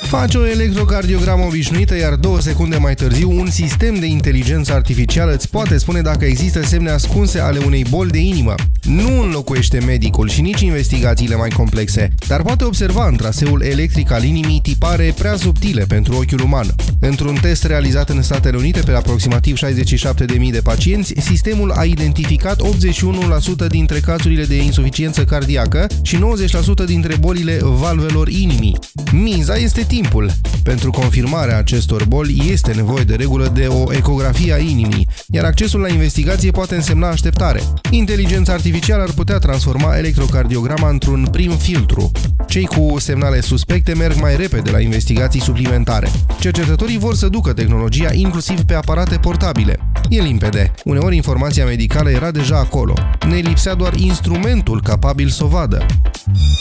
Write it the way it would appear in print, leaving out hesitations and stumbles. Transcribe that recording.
Faci o electrocardiogramă obișnuită, iar 2 secunde mai târziu un sistem de inteligență artificială îți poate spune dacă există semne ascunse ale unei boli de inimă. Nu înlocuiește medicul și nici investigațiile mai complexe, dar poate observa în traseul electric al inimii tipare prea subtile pentru ochiul uman. Într-un test realizat în Statele Unite pe aproximativ 67.000 de pacienți, sistemul a identificat 81% dintre cazurile de insuficiență cardiacă și 90% dintre bolile valvelor inimii. Miza este timpul. Pentru confirmarea acestor boli este nevoie de regulă de o ecografie a inimii, iar accesul la investigație poate însemna așteptare. Inteligența artificială ar putea transforma electrocardiograma într-un prim filtru. Cei cu semnale suspecte merg mai repede la investigații suplimentare. Cercetătorii vor să ducă tehnologia inclusiv pe aparate portabile. E limpede. Uneori informația medicală era deja acolo. Ne lipsea doar instrumentul capabil să o vadă.